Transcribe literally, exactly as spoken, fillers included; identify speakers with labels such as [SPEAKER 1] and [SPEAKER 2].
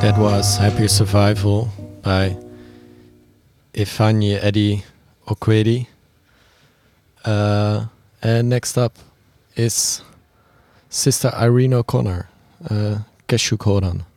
[SPEAKER 1] That was Happy Survival by Ifeanyi Eddie Okwedi. Uh, and next up is Sister Irene O'Connor, uh, Keshu Kodan.